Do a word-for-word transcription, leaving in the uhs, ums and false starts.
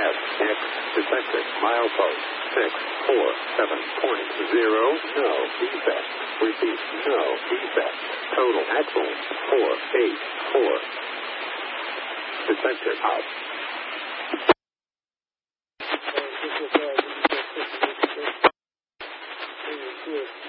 F X detected. Milepost six four seven point zero. No defect. Repeat, no defect. Total axle four eight four. Detected. Out. This is